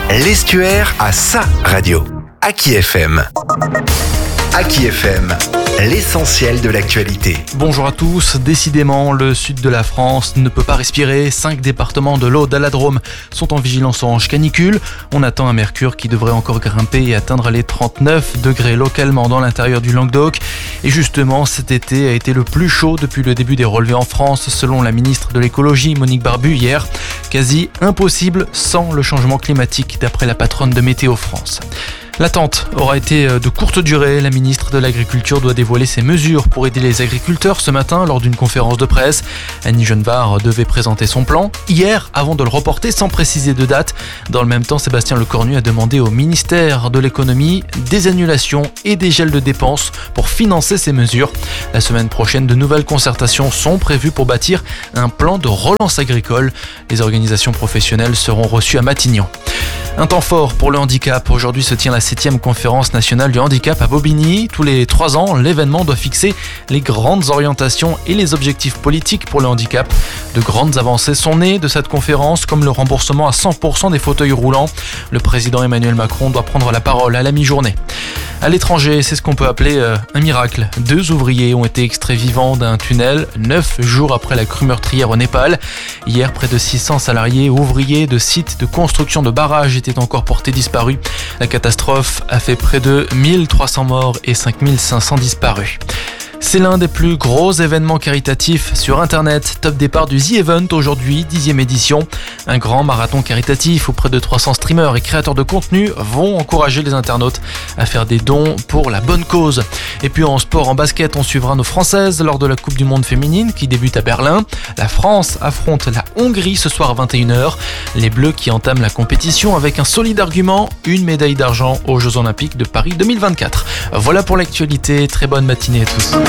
L'Estuaire a sa radio. Aki FM. Aki FM, l'essentiel de l'actualité. Bonjour à tous. Décidément, le sud de la France ne peut pas respirer. 5 départements de l'Aude à la Drôme sont en vigilance orange canicule. On attend un mercure qui devrait encore grimper et atteindre les 39 degrés localement dans l'intérieur du Languedoc. Et justement, cet été a été le plus chaud depuis le début des relevés en France, selon la ministre de l'écologie, Monique Barbu, hier. Quasi impossible sans le changement climatique, d'après la patronne de Météo France. L'attente aura été de courte durée. La ministre de l'Agriculture doit dévoiler ses mesures pour aider les agriculteurs ce matin lors d'une conférence de presse. Annie Genevard devait présenter son plan hier avant de le reporter sans préciser de date. Dans le même temps, Sébastien Lecornu a demandé au ministère de l'économie des annulations et des gels de dépenses pour financer ces mesures. La semaine prochaine, de nouvelles concertations sont prévues pour bâtir un plan de relance agricole. Les organisations professionnelles seront reçues à Matignon. Un temps fort pour le handicap. Aujourd'hui se tient la 7e conférence nationale du handicap à Bobigny. Tous les 3 ans, l'événement doit fixer les grandes orientations et les objectifs politiques pour le handicap. De grandes avancées sont nées de cette conférence, comme le remboursement à 100% des fauteuils roulants. Le président Emmanuel Macron doit prendre la parole à la mi-journée. À l'étranger, c'est ce qu'on peut appeler un miracle. 2 ouvriers ont été extraits vivants d'un tunnel 9 jours après la crue meurtrière au Népal. Hier, près de 600 salariés ouvriers de sites de construction de barrages étaient encore portés disparus. La catastrophe a fait près de 1300 morts et 5500 disparus. C'est l'un des plus gros événements caritatifs sur Internet. Top départ du The Event aujourd'hui, 10e édition. Un grand marathon caritatif où près de 300 streamers et créateurs de contenu vont encourager les internautes à faire des dons pour la bonne cause. Et puis en sport, en basket, on suivra nos Françaises lors de la Coupe du Monde féminine qui débute à Berlin. La France affronte la Hongrie ce soir à 21h. Les Bleus qui entament la compétition avec un solide argument, une médaille d'argent aux Jeux Olympiques de Paris 2024. Voilà pour l'actualité. Très bonne matinée à tous.